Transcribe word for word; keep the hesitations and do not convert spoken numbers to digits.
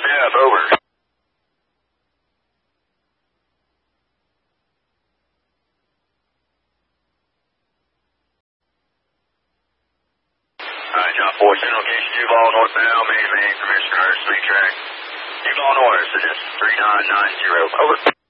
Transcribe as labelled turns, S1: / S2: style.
S1: Steph, over. Alright, John four, send location two ball northbound, main lane, Commissioner, three track. Two ball north, suggest three nine nine zero, over.